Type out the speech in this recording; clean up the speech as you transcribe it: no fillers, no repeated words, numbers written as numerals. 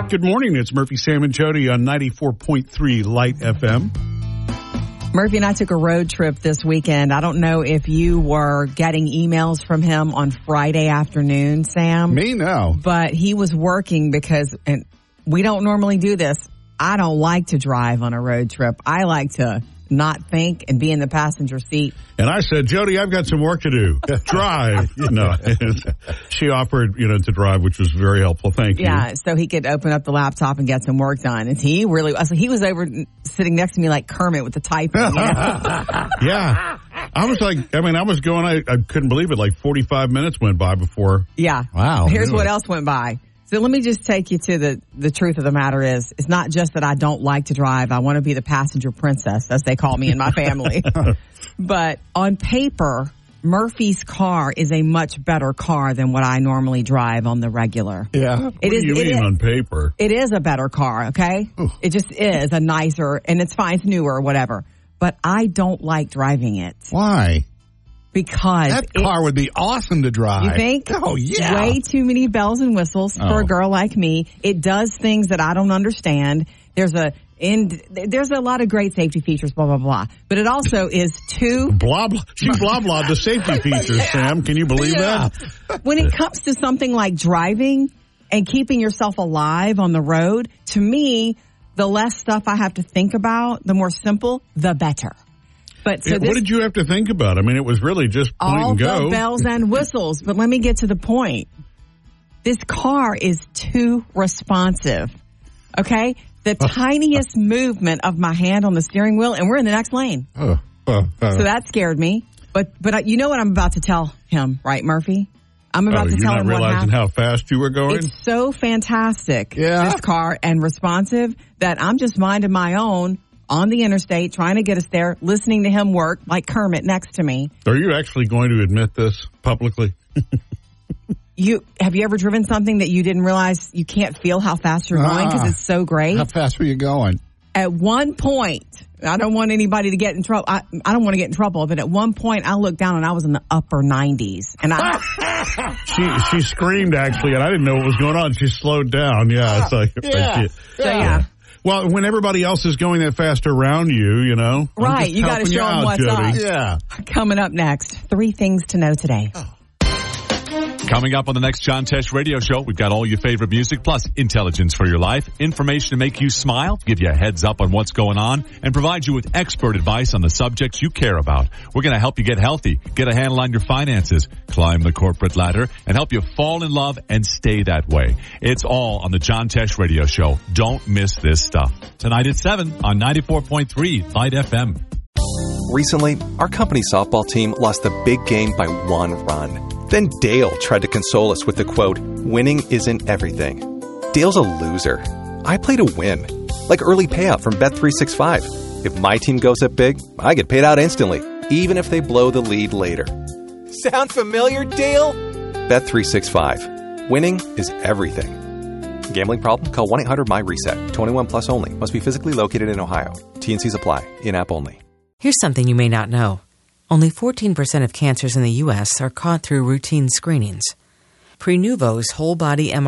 Good morning. It's Murphy, Sam, and Jody on 94.3 Light FM. Murphy and I took a road trip this weekend. I don't know if you were getting emails from him on Friday afternoon, Sam. Me, no. But he was working because, and we don't normally do this, I don't like to drive on a road trip. I like to not think and be in the passenger seat. And I said, Jody, I've got some work to do. Drive. No, she offered, to drive, which was very helpful. Thank you. Yeah, so he could open up the laptop and get some work done. And he was over sitting next to me like Kermit with the typing. Yeah. I was going, I couldn't believe it. Like 45 minutes went by before. Yeah. Wow. Here's what else went by. So let me just take you to the truth of the matter is, it's not just that I don't like to drive. I want to be the passenger princess, as they call me in my family. But on paper, Murphy's car is a much better car than what I normally drive on the regular. Yeah. What do you mean on paper? It is a better car, okay? Ooh. It just is a nicer, and it's fine, it's newer or whatever. But I don't like driving it. Why? Because that car would be awesome to drive. You think? Oh, yeah. Way too many bells and whistles for a girl like me. It does things that I don't understand. There's a lot of great safety features, blah, blah, blah. But it also is too... Blah, blah. She blah-blah'd the safety features, Sam. Can you believe that? When it comes to something like driving and keeping yourself alive on the road, to me, the less stuff I have to think about, the more simple, the better. But so what did you have to think about? I mean, it was really just point and go. All the bells and whistles. But let me get to the point. This car is too responsive. Okay? The tiniest movement of my hand on the steering wheel, and we're in the next lane. So that scared me. But you know what I'm about to tell him, right, Murphy? I'm about to tell him what happened. You're not realizing how fast you were going? It's so fantastic, this car, and responsive, that I'm just minding my own on the interstate, trying to get us there, listening to him work like Kermit next to me. Are you actually going to admit this publicly? Have you ever driven something that you didn't realize you can't feel how fast you're going because it's so great? How fast were you going? At one point, I don't want anybody to get in trouble. I don't want to get in trouble, but at one point I looked down and I was in the upper 90s. And she screamed, actually, and I didn't know what was going on. She slowed down. Yeah. It's like, yeah. Well, when everybody else is going that fast around you, Right, you got to show them what's up. Yeah. Coming up next, 3 things to know today. Coming up on the next John Tesh radio show, we've got all your favorite music, plus intelligence for your life, information to make you smile, give you a heads up on what's going on, and provide you with expert advice on the subjects you care about. We're going to help you get healthy, get a handle on your finances, climb the corporate ladder, and help you fall in love and stay that way. It's all on the John Tesh radio show. Don't miss this stuff. Tonight at 7 on 94.3 Light FM. Recently, our company softball team lost the big game by 1 run. Then Dale tried to console us with the quote, "Winning isn't everything." Dale's a loser. I play to win. Like early payout from Bet365. If my team goes up big, I get paid out instantly, even if they blow the lead later. Sound familiar, Dale? Bet365. Winning is everything. Gambling problem? Call 1-800-MY-RESET. 21 plus only. Must be physically located in Ohio. T&Cs apply. In-app only. Here's something you may not know. Only 14% of cancers in the U.S. are caught through routine screenings. Prenuvo's whole-body MRI